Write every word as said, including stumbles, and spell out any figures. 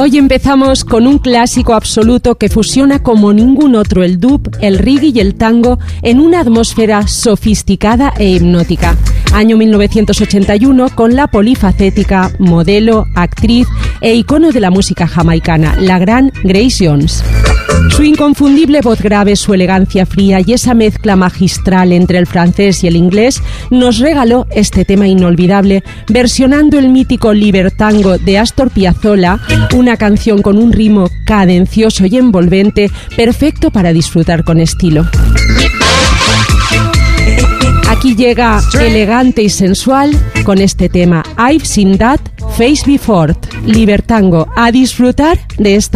Hoy empezamos con un clásico absoluto que fusiona como ningún otro el dub, el reggae y el tango en una atmósfera sofisticada e hipnótica. Año mil novecientos ochenta y uno, con la polifacética, modelo, actriz e icono de la música jamaicana, la gran Grace Jones. Su inconfundible voz grave, su elegancia fría y esa mezcla magistral entre el francés y el inglés nos regaló este tema inolvidable, versionando el mítico Libertango de Astor Piazzolla, una canción con un ritmo cadencioso y envolvente, perfecto para disfrutar con estilo. Aquí llega elegante y sensual con este tema I've Seen That Face Before, Libertango, a disfrutar de esta